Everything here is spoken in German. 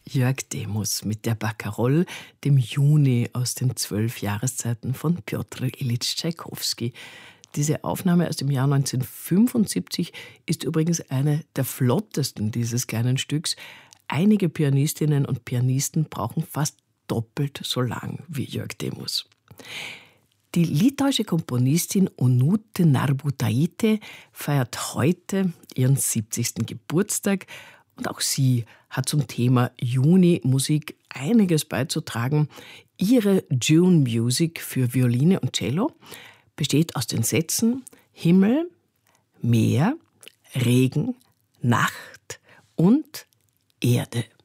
Jörg Demus mit der Barcarolle, dem Juni aus den 12 Jahreszeiten von Pjotr Iljitsch Tschaikowski. Diese Aufnahme aus dem Jahr 1975 ist übrigens eine der flottesten dieses kleinen Stücks. Einige Pianistinnen und Pianisten brauchen fast doppelt so lang wie Jörg Demus. Die litauische Komponistin Onutė Narbutaitė feiert heute ihren 70. Geburtstag. Und auch sie hat zum Thema Juni-Musik einiges beizutragen. Ihre June Music für Violine und Cello besteht aus den Sätzen Himmel, Meer, Regen, Nacht und Erde.